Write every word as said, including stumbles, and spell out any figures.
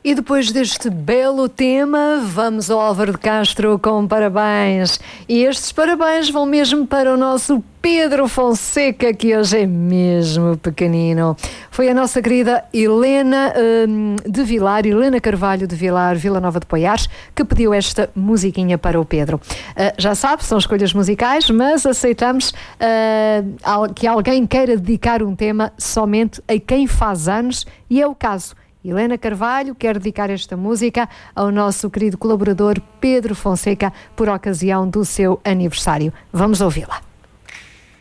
E depois deste belo tema, vamos ao Álvaro de Castro com parabéns. E estes parabéns vão mesmo para o nosso Pedro Fonseca, que hoje é mesmo pequenino. Foi a nossa querida Helena hum, de Vilar, Helena Carvalho de Vilar, Vila Nova de Poiares, que pediu esta musiquinha para o Pedro. Uh, já sabe, são escolhas musicais, mas aceitamos uh, que alguém queira dedicar um tema somente a quem faz anos, e é o caso. Helena Carvalho quer dedicar esta música ao nosso querido colaborador Pedro Fonseca por ocasião do seu aniversário. Vamos ouvi-la.